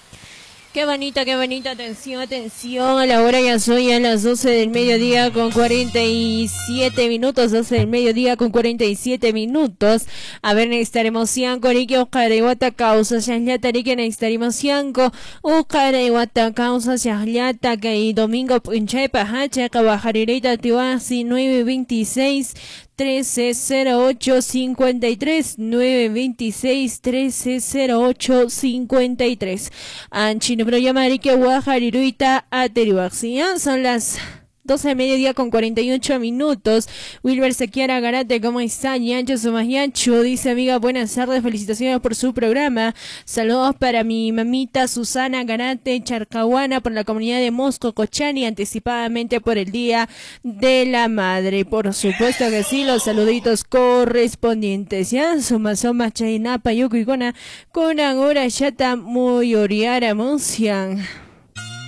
Qué bonita, atención, a la hora ya soy a las 12 del mediodía con 47 minutos, 12 del mediodía con 47 minutos. A ver, estaremos cianco, Riki, Oscar, Iguata, causa, Yahlata, Riki, estaremos cianco, Oscar, Iguata, causa, Yahlata, que y domingo, Punche, Pajacha, Cabajaririta, Tiwasi, 926. 130853 926 130853 Anchino programa Rique Guajariruita Aterihuaxia. Son las 12 del mediodía con 48 minutos. Wilber Sequiara Garate, ¿cómo está? Yancho Sumayancho dice: amiga, buenas tardes, felicitaciones por su programa. Saludos para mi mamita Susana Garate Charcahuana, por la comunidad de Mosco Cochani, anticipadamente por el Día de la Madre. Por supuesto que sí, los saluditos correspondientes. Ya, Soma Chainapa, Yoko y Con Agora Yata muy Oriara Monsian.